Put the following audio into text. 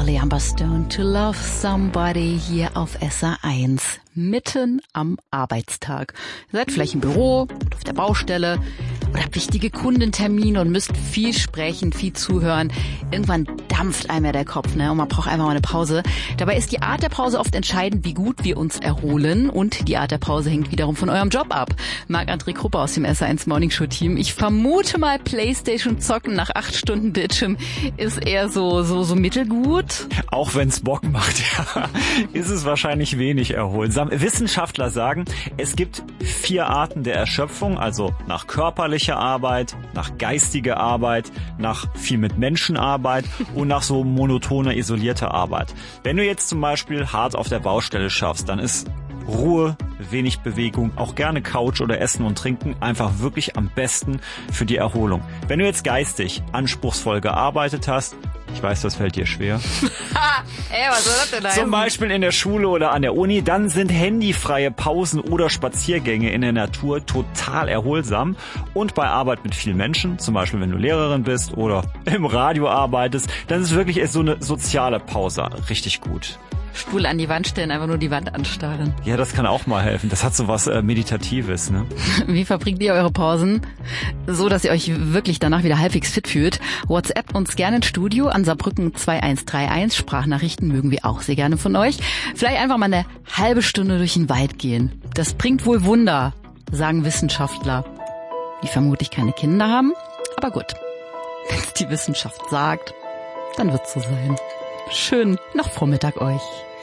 Shirley Amber Stone, To Love Somebody hier auf SR1, mitten am Arbeitstag. Ihr seid vielleicht im Büro oder auf der Baustelle oder habt wichtige Kundentermine und müsst viel sprechen, viel zuhören. Irgendwann dampft einem ja der Kopf, ne? Und man braucht einfach mal eine Pause. Dabei ist die Art der Pause oft entscheidend, wie gut wir uns erholen, und die Art der Pause hängt wiederum von eurem Job ab. Marc-André Krupper aus dem SR1 Morning Show Team. Ich vermute mal, Playstation zocken nach 8 Stunden Bildschirm ist eher so mittelgut. Auch wenn's Bock macht, ja, ist es wahrscheinlich wenig erholsam. Wissenschaftler sagen, es gibt 4 Arten der Erschöpfung, also nach körperlicher Arbeit, nach geistiger Arbeit, nach viel mit Menschenarbeit und nach so monotoner, isolierter Arbeit. Wenn du jetzt zum Beispiel hart auf der Baustelle schaffst, dann ist Ruhe, wenig Bewegung, auch gerne Couch oder Essen und Trinken einfach wirklich am besten für die Erholung. Wenn du jetzt geistig anspruchsvoll gearbeitet hast, ich weiß, das fällt dir schwer. Ey, was soll das denn da? Zum Beispiel in der Schule oder an der Uni, dann sind handyfreie Pausen oder Spaziergänge in der Natur total erholsam. Und bei Arbeit mit vielen Menschen, zum Beispiel wenn du Lehrerin bist oder im Radio arbeitest, dann ist wirklich so eine soziale Pause richtig gut. Stuhl an die Wand stellen, einfach nur die Wand anstarren. Ja, das kann auch mal helfen. Das hat so was Meditatives, ne? Wie verbringt ihr eure Pausen? So, dass ihr euch wirklich danach wieder halbwegs fit fühlt. WhatsApp uns gerne ins Studio an Saarbrücken 2131. Sprachnachrichten mögen wir auch sehr gerne von euch. Vielleicht einfach mal eine halbe Stunde durch den Wald gehen. Das bringt wohl Wunder, sagen Wissenschaftler, die vermutlich keine Kinder haben. Aber gut, wenn es die Wissenschaft sagt, dann wird's so sein. Schönen Nachvormittag euch.